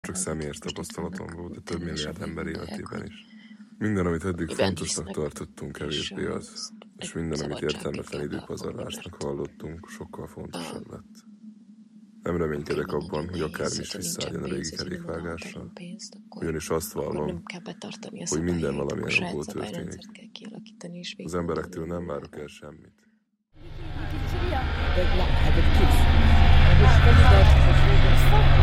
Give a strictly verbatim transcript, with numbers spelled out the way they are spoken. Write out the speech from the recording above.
csak személyes tapasztalatom volt, de több milliárd ember életében is. Minden, amit eddig fontosnak tartottunk, kevésbé az, és minden, amit értelmetlen időpazarlásnak hallottunk, sokkal fontosabb lett. Nem reménykedek abban, hogy akármi is visszaálljon a régi kerékvágással. Ugyanis azt vallom, hogy minden valamilyen okból történik. Az emberektől nem várok el semmit. Vagy